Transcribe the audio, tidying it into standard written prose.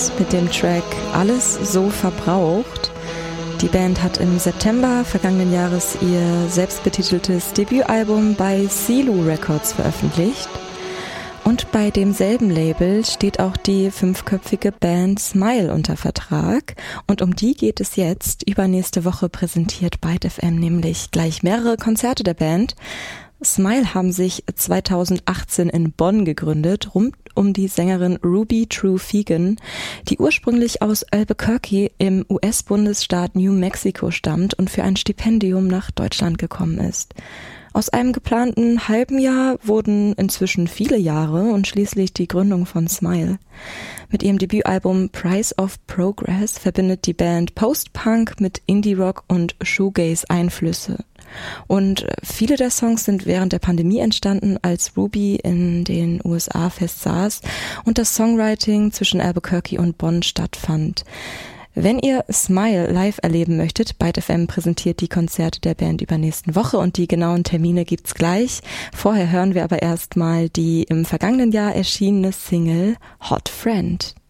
mit dem Track Alles so verbraucht. Die Band hat im September vergangenen Jahres ihr selbstbetiteltes Debütalbum bei Silu Records veröffentlicht. Und bei demselben Label steht auch die 5-köpfige Band Smile unter Vertrag. Und um die geht es jetzt. Übernächste Woche präsentiert Byte FM nämlich gleich mehrere Konzerte der Band. Smile haben sich 2018 in Bonn gegründet, rund um die Sängerin Ruby True Fegan, die ursprünglich aus Albuquerque im US-Bundesstaat New Mexico stammt und für ein Stipendium nach Deutschland gekommen ist. Aus einem geplanten halben Jahr wurden inzwischen viele Jahre und schließlich die Gründung von Smile. Mit ihrem Debütalbum Price of Progress verbindet die Band Post-Punk mit Indie-Rock und Shoegaze-Einflüsse. Und viele der Songs sind während der Pandemie entstanden, als Ruby in den USA festsaß und das Songwriting zwischen Albuquerque und Bonn stattfand. Wenn ihr Smile live erleben möchtet, Byte FM präsentiert die Konzerte der Band übernächsten Woche und die genauen Termine gibt's gleich. Vorher hören wir aber erstmal die im vergangenen Jahr erschienene Single Hot Friend.